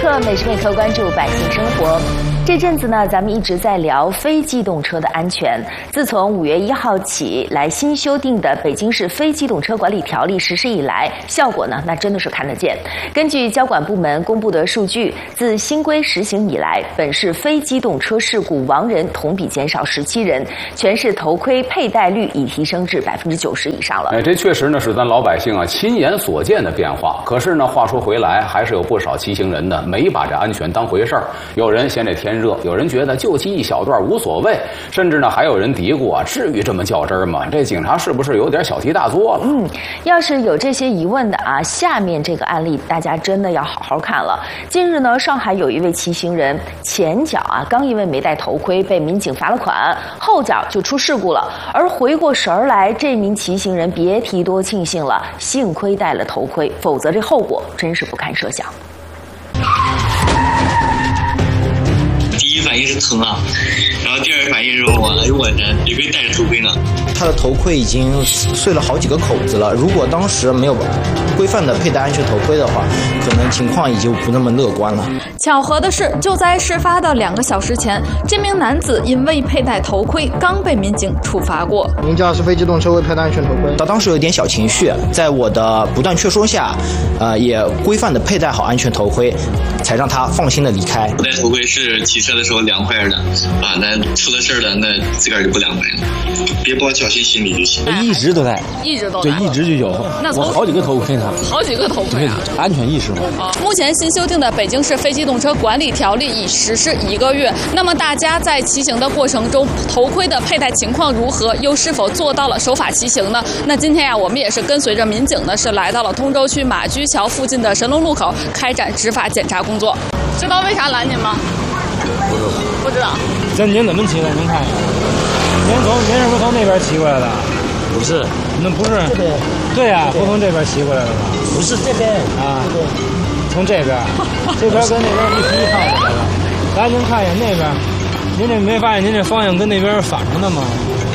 刻，每时每刻关注百姓生活。这阵子呢，咱们一直在聊非机动车的安全。自从5月1号起来新修订的《北京市非机动车管理条例》实施以来，效果呢，那真的是看得见。根据交管部门公布的数据，自新规实行以来，本市非机动车事故亡人同比减少17人，全市头盔佩戴率已提升至90%以上了。 这确实呢是咱老百姓亲眼所见的变化。可是呢，话说回来，还是有不少骑行人呢没把这安全当回事儿。有人嫌这天热，有人觉得就骑一小段无所谓，甚至呢还有人嘀咕至于这么较真吗？这警察是不是有点小题大做了？ 要是有这些疑问的下面这个案例大家真的要好好看了。近日呢，上海有一位骑行人前脚刚因为没戴头盔被民警罚了款，后脚就出事故了。而回过神儿来，这名骑行人别提多庆幸了，幸亏戴了头盔，否则这后果真是不堪设想。 第一反应是疼然后第二反应是我天，别戴着头盔呢。 他的头盔已经碎了好几个口子了，如果当时没有规范的佩戴安全头盔的话，可能情况也就不那么乐观了。 巧合的是，就在事发的2个小时前，这名男子因未佩戴头盔，刚被民警处罚过。 您驾驶非机动车未佩戴安全头盔， 他当时有点小情绪，在我的不断劝说下，也规范的佩戴好安全头盔，才让他放心的离开。 不戴头盔是骑车的时候凉快的那出了事了，那自个儿就不凉快了。别抱侥幸心理就行。 一直都戴，对，一直就有。我好几个头盔呢， 好几个头盔安全意识嘛。 目前新修订的《北京市非机动车管理条例》已实施1个月，那么大家在骑行的过程中，头盔的佩戴情况如何？又是否做到了守法骑行呢？那今天我们也是跟随着民警呢，是来到了通州区马驹桥附近的神龙路口，开展执法检查工作。知道为啥拦您吗？不知道。 您怎么骑的？您看，您是不是从那边骑过来的？ 不是， 那不是。对呀，不从这边骑过来的吗？ 不是这边从这边，这边跟那边一匹一趟的。来，您看一眼那边，您这没发现您这方向跟那边反着的吗？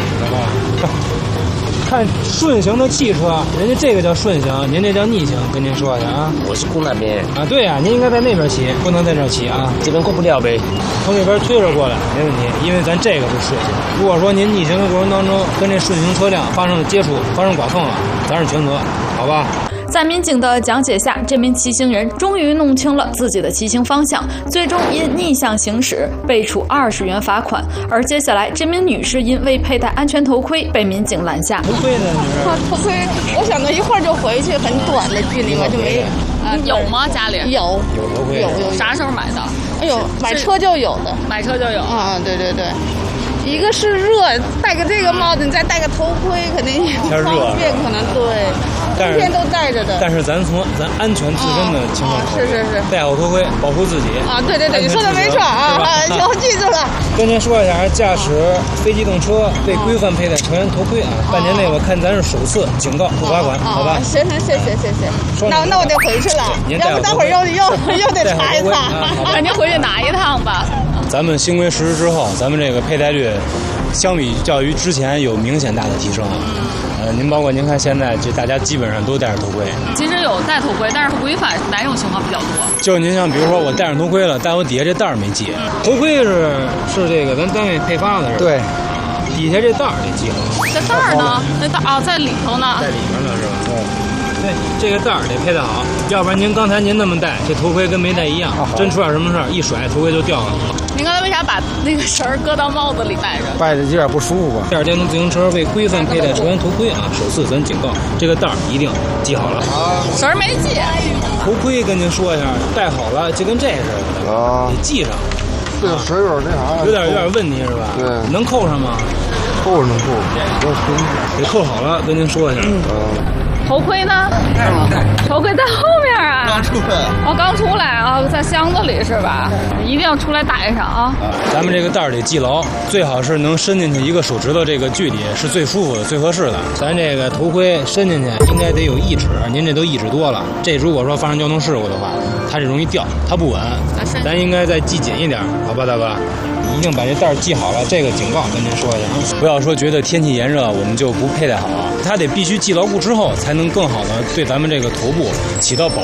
看顺行的汽车，人家这个叫顺行，您这叫逆行，跟您说的我是过那边对呀，您应该在那边骑，不能在这儿骑这边过不了呗。 从那边推着过来没问题，因为咱这个是顺行。如果说您逆行的过程当中跟这顺行车辆发生了接触，发生剐蹭了，咱是全责，好吧？ 在民警的讲解下，这名骑行人终于弄清了自己的骑行方向，最终因逆向行驶被处20元罚款。而接下来，这名女士因未佩戴安全头盔被民警拦下。 头盔呢？ 头盔，我想着一会儿就回去，很短的距离嘛，就没。 有吗？家里有头盔， 有。 啥时候买的？ 哎呦，买车就有的， 买车就有对。一个是热，戴个这个帽子，你再戴个头盔，肯定也不方便，可能对。冬天都戴着的。 但是咱从安全自身的情况， 是， 戴好头盔，保护自己对，你说的没错我记住了。 跟您说一下，驾驶非机动车未规范佩戴成人头盔半年内我看咱是首次警告不罚款，好吧？ 行，谢谢。那我得回去了，要不待会儿又得查一查。 那您回去拿一趟吧。 咱们新规实施之后，咱们这个佩戴率相比较于之前有明显大的提升。您包括您看现在，就大家基本上都戴着头盔。 其实有戴头盔，但是不规范哪种情况比较多？ 就是您像比如说我戴上头盔了，但我底下这带儿没系。头盔是这个咱单位配发的是吧？对，底下这带儿得系好。 这带儿呢？那带在里头呢。 在里面呢是吧？对，这个带儿得佩戴好，要不然刚才您那么戴，这头盔跟没戴一样，真出点什么事儿，一甩头盔就掉了。 您刚才为啥把那个绳儿搁到帽子里戴着？ 戴着有点不舒服吧？ 电动自行车未规范佩戴成人头盔首次咱警告，这个带儿一定系好了。 绳儿没系。 头盔跟您说一下，戴好了就跟这似的得系上。 这个绳有点那啥， 有点问题是吧？对，能扣上吗？ 扣能扣， 得扣好了，跟您说一下。 头盔呢？头盔在后面刚出来。 刚出来在箱子里是吧？一定要出来戴上咱们这个带儿得系牢，最好是能伸进去1个手指头这个距离是最舒服的、最合适的。咱这个头盔伸进去应该得有1指，您这都1指多了。这如果说发生交通事故的话，它这容易掉，它不稳。咱应该再系紧一点，好吧，大哥？一定把这带儿系好了，这个警告跟您说一下，不要说觉得天气炎热我们就不佩戴好，它得必须系牢固之后，才能更好的对咱们这个头部起到保护的作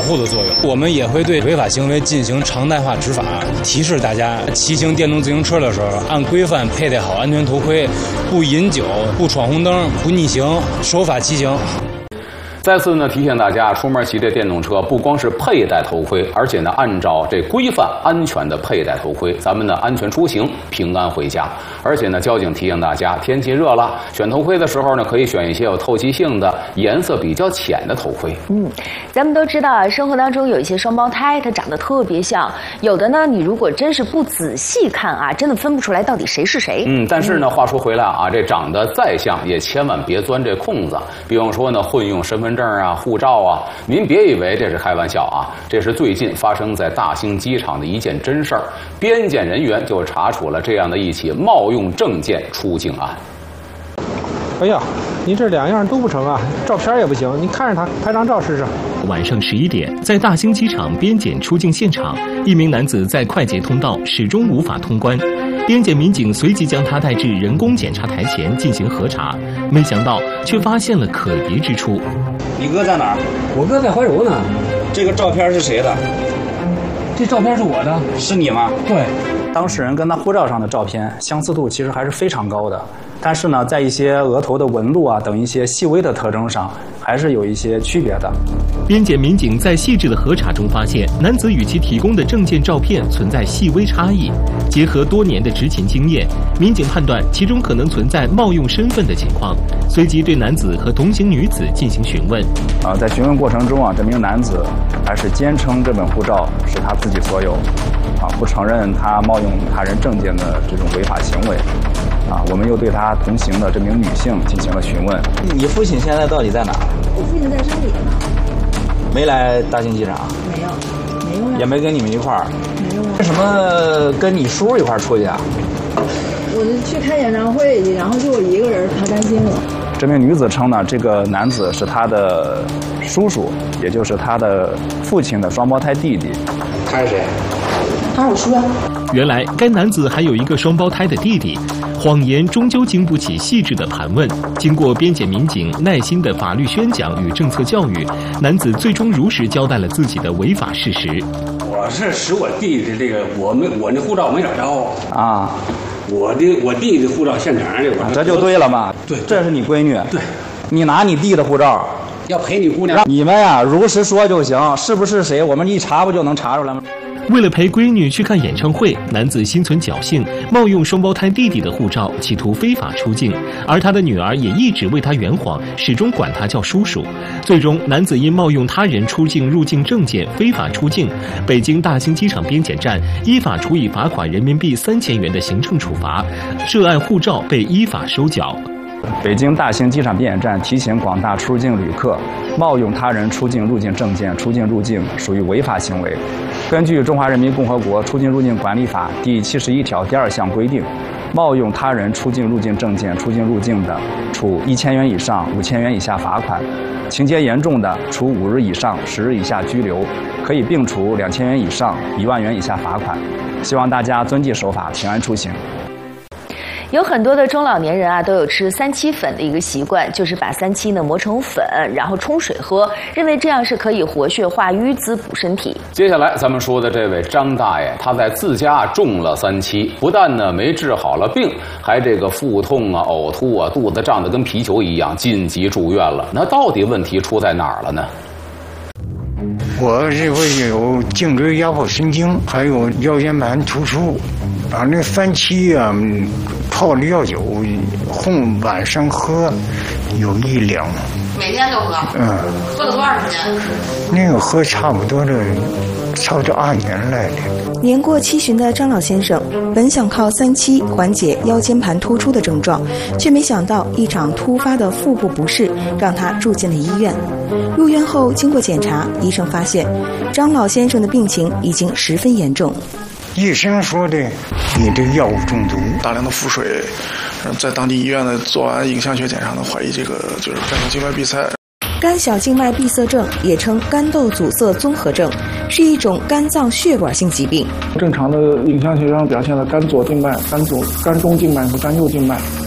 用。我们也会对违法行为进行常态化执法，提示大家骑行电动自行车的时候，按规范佩戴好安全头盔，不饮酒，不闯红灯，不逆行，守法骑行。 再次呢提醒大家，出门骑这电动车不光是佩戴头盔，而且呢按照这规范安全的佩戴头盔，咱们呢安全出行，平安回家。而且呢，交警提醒大家，天气热了，选头盔的时候呢，可以选一些有透气性的、颜色比较浅的头盔。 咱们都知道啊，生活当中有一些双胞胎，它长得特别像，有的呢，你如果真是不仔细看啊，真的分不出来到底谁是谁。 但是呢，话说回来啊，这长得再像，也千万别钻这空子。比方说呢，混用身份证啊、护照啊，您别以为这是开玩笑啊，这是最近发生在大兴机场的一件真事儿。边检人员就查处了这样的一起冒用证件出境案。 哎呀，你这两样都不成啊，照片也不行，你看着他拍张照试试。 晚上11点，在大兴机场边检出境现场，一名男子在快捷通道始终无法通关。边检民警随即将他带至人工检查台前进行核查，没想到却发现了可疑之处。 你哥在哪儿？ 我哥在怀柔呢。 这个照片是谁的？ 这照片是我的。 是你吗？ 对。 当事人跟他护照上的照片相似度其实还是非常高的，但是呢，在一些额头的纹路啊等一些细微的特征上，还是有一些区别的。 边检民警在细致的核查中发现，男子与其提供的证件照片存在细微差异。结合多年的执勤经验，民警判断其中可能存在冒用身份的情况，随即对男子和同行女子进行询问。 在询问过程中啊，这名男子还是坚称这本护照是他自己所有，不承认他冒用他人证件的这种违法行为。我们又对他同行的这名女性进行了询问。 你父亲现在到底在哪？ 我父亲在山里呢。 没来大兴机场？ 没有。 也没跟你们一块儿？ 没有。 为什么跟你叔一块儿出去啊？ 我就去开演唱会去，然后就我一个人，他担心我。 这名女子称呢，这个男子是她的叔叔，也就是她的父亲的双胞胎弟弟。 他是谁？ 他是我叔呀。 原来该男子还有一个双胞胎的弟弟，谎言终究经不起细致的盘问。经过边检民警耐心的法律宣讲与政策教育，男子最终如实交代了自己的违法事实。 我是使我弟弟的这个，我那护照没找着啊。 我弟弟的护照现场这块， 这就对了嘛。 对， 这是你闺女。 对， 你拿你弟的护照， 要陪你姑娘。 你们呀，如实说就行，是不是谁，我们一查不就能查出来吗？ 为了陪闺女去看演唱会，男子心存侥幸，冒用双胞胎弟弟的护照，企图非法出境。而他的女儿也一直为他圆谎，始终管他叫叔叔。最终，男子因冒用他人出境入境证件非法出境，北京大兴机场边检站依法处以罚款人民币3000元的行政处罚，涉案护照被依法收缴。 北京大兴机场边检站提醒广大出入境旅客，冒用他人出境入境证件出境入境属于违法行为。根据《中华人民共和国出境入境管理法》第71条第2项规定，冒用他人出境入境证件出境入境的，处1000元以上5000元以下罚款；情节严重的，处5日以上10日以下拘留，可以并处2000元以上1万元以下罚款。希望大家遵纪守法，平安出行。 有很多的中老年人啊，都有吃三七粉的一个习惯，就是把三七呢磨成粉，然后冲水喝，认为这样是可以活血化瘀滋补身体。 接下来咱们说的这位张大爷，他在自家种了三七，不但呢没治好了病，还这个腹痛啊、呕吐啊、肚子胀得跟皮球一样，紧急住院了。那到底问题出在哪儿了呢？ 我这个有颈椎压迫神经，还有腰间盘突出，那三七啊，泡的药酒，晚上喝有1两。 每天都喝？喝了多长时间？ 那个喝差不多2年来了。 年过70的张老先生本想靠三七缓解腰间盘突出的症状，却没想到一场突发的腹部不适让他住进了医院。入院后经过检查，医生发现张老先生的病情已经十分严重。 医生说的，你这药物中毒， 大量的腹水，在当地医院呢做完影像学检查呢，怀疑这个就是肝小静脉闭塞。 肝小静脉闭塞症也称肝窦阻塞综合症，是一种肝脏血管性疾病。 正常的影像学上表现了肝左静脉、肝中静脉和肝右静脉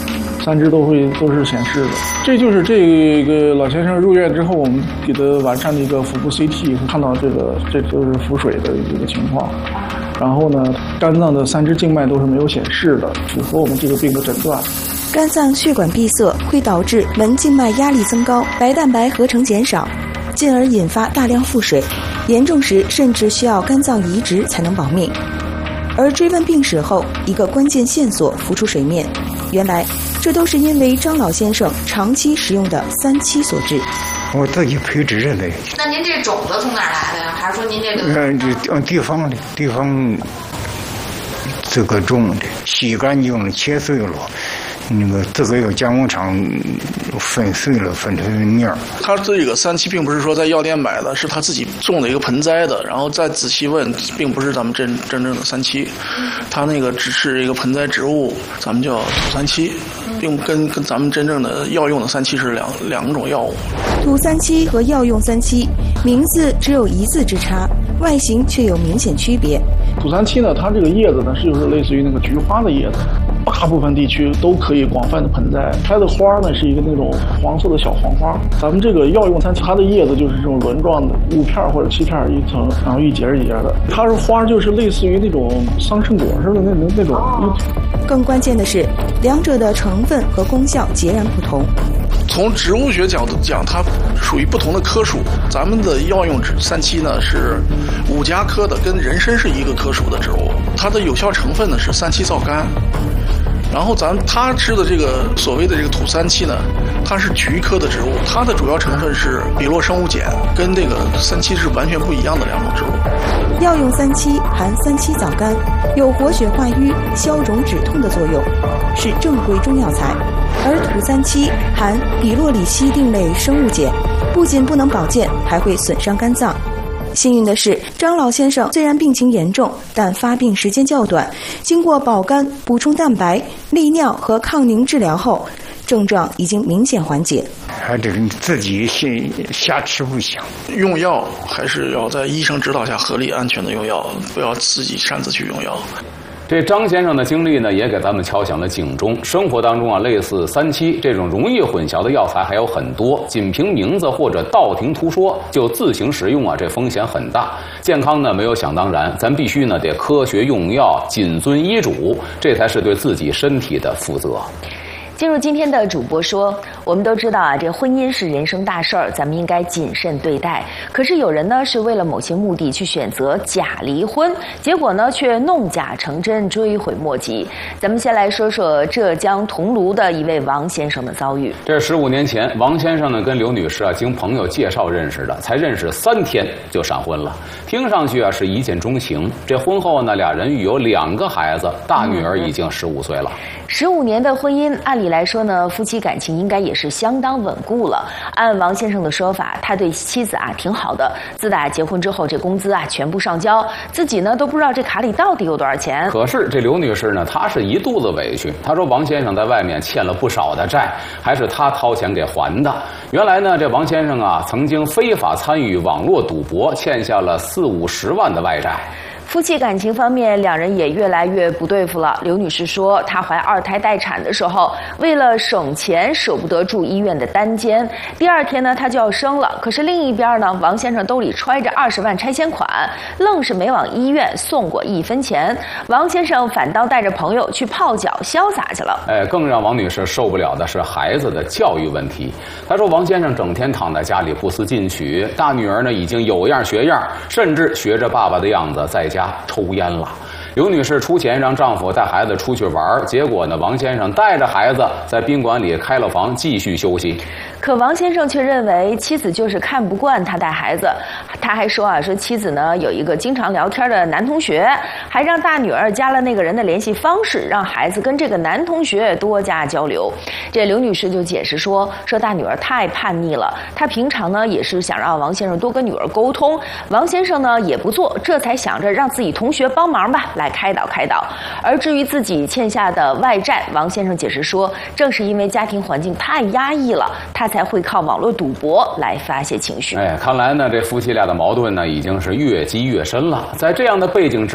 3支都是显示的。这就是这个老先生入院之后，我们给他完善的一个腹部 CT， 看到这就是腹水的一个情况。然后呢，肝脏的3支静脉都是没有显示的，符合我们这个病的诊断。 肝脏血管闭塞会导致门静脉压力增高，白蛋白合成减少，进而引发大量腹水，严重时甚至需要肝脏移植才能保命。而追问病史后，一个关键线索浮出水面，原来这都是因为张老先生长期食用的3七所致。 我自己培植的。 那您这种子从哪儿来的呀？还是说您这个？ 地方这个种的，洗干净了，切碎了。那个自个有加工厂粉碎了，粉成面儿。 他这个3七并不是说在药店买的，是他自己种的一个盆栽的，然后再仔细问，并不是咱们真正的3七，他那个只是一个盆栽植物，咱们叫土3七，并跟咱们真正的药用的3七是两种药物。 土3七和药用3七名字只有1字之差，外形却有明显区别。 土3七呢，它这个叶子呢就是类似于那个菊花的叶子。大部分地区都可以广泛的盆栽，它的花呢是一个那种黄色的小黄花。咱们这个药用3七，它的叶子就是这种轮状的，5片或者7片一层，然后一节一节的。它是花就是类似于那种桑葚果似的那种。 更关键的是，两者的成分和功效截然不同。 从植物学角度讲，它属于不同的科属。咱们的药用3七呢是五加科的，跟人参是一个科属的植物。它的有效成分呢是3七皂苷。然后他吃的这个所谓的这个土3七呢，它是菊科的植物，它的主要成分是比洛生物碱，跟这个3七是完全不一样的2种植物。 药用3七含3七皂苷，有活血化瘀、消肿止痛的作用，是正规中药材。而土3七含比洛里烯定类生物碱，不仅不能保健，还会损伤肝脏。幸运的是，张老先生虽然病情严重，但发病时间较短，经过保肝、补充蛋白、利尿和抗凝治疗后，症状已经明显缓解。 还得自己瞎吃不行， 用药还是要在医生指导下合理安全的用药，不要自己擅自去用药。 这张先生的经历呢，也给咱们敲响了警钟。生活当中啊，类似3七这种容易混淆的药材还有很多，仅凭名字或者道听途说就自行食用啊，这风险很大。健康呢没有想当然，咱必须呢得科学用药，谨遵医嘱，这才是对自己身体的负责。 进入今天的主播说，我们都知道啊，这婚姻是人生大事儿，咱们应该谨慎对待。可是有人呢是为了某些目的去选择假离婚，结果呢却弄假成真，追悔莫及。咱们先来说说浙江桐庐的一位王先生的遭遇。 这15年前，王先生呢跟刘女士啊经朋友介绍认识的，才认识3天就闪婚了。听上去啊是一见钟情。这婚后呢，俩人育有2个孩子，大女儿已经15岁了。 15年的婚姻，按理来说呢，夫妻感情应该也是相当稳固了。按王先生的说法，他对妻子啊挺好的，自打结婚之后，这工资啊全部上交，自己呢都不知道这卡里到底有多少钱。 可是这刘女士呢，她是一肚子委屈。她说王先生在外面欠了不少的债，还是他掏钱给还的。原来呢，这王先生啊曾经非法参与网络赌博，欠下了40-50万的外债。 夫妻感情方面，两人也越来越不对付了。刘女士说，她怀2胎待产的时候，为了省钱舍不得住医院的单间，第2天呢她就要生了。可是另一边呢，王先生兜里揣着20万拆迁款，愣是没往医院送过1分钱。王先生反倒带着朋友去泡脚潇洒去了。 更让王女士受不了的是孩子的教育问题。她说王先生整天躺在家里不思进取，大女儿呢已经有样学样，甚至学着爸爸的样子在家抽烟了。刘女士出钱让丈夫带孩子出去玩，结果呢，王先生带着孩子在宾馆里开了房继续休息。 可王先生却认为妻子就是看不惯他带孩子。他还说啊，说妻子呢有一个经常聊天的男同学，还让大女儿加了那个人的联系方式，让孩子跟这个男同学多加交流。这刘女士就解释说大女儿太叛逆了，她平常呢也是想让王先生多跟女儿沟通，王先生呢也不做，这才想着让自己同学帮忙吧，来开导。而至于自己欠下的外债，王先生解释说，正是因为家庭环境太压抑了，他才会靠网络赌博来发泄情绪。 看来呢，这夫妻俩的矛盾呢已经是越积越深了。在这样的背景之下，有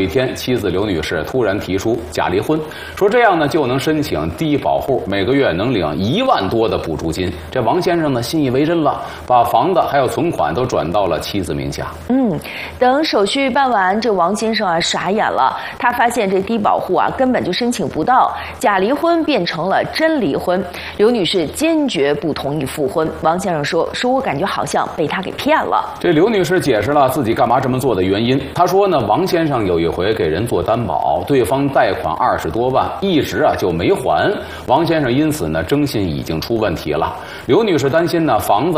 一天，妻子刘女士突然提出假离婚，说这样呢就能申请低保户，每个月能领1万多的补助金。这王先生呢信以为真了，把房子还有存款都转到了妻子名下。 等手续办完，这王先生啊傻眼了，他发现这低保户啊根本就申请不到，假离婚变成了真离婚。刘女士坚决不同意复婚。王先生说我感觉好像被他给骗了。 这刘女士解释了自己干嘛这么做的原因。她说呢，王先生有一回给人做担保，对方贷款20多万，一直就没还。王先生因此呢征信已经出问题了。刘女士担心呢房子